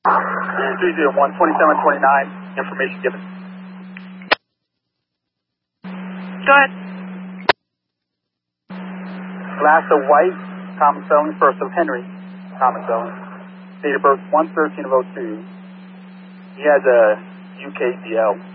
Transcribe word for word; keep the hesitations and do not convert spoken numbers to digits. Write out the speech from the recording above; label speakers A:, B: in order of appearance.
A: three zero one, twenty-seven twenty-nine, information given.
B: Go ahead.
A: Last of White, Thomas Owens, first of Henry, Thomas Owens. Date of birth one thirteen of oh two. He has a U K D L.